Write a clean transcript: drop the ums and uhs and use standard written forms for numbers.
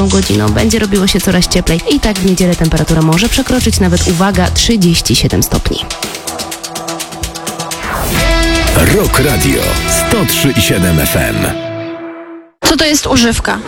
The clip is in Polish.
kolejną godziną będzie robiło się coraz cieplej i tak w niedzielę temperatura może przekroczyć nawet, uwaga, 37 stopni. Rock Radio 103,7 FM. Co to jest używka?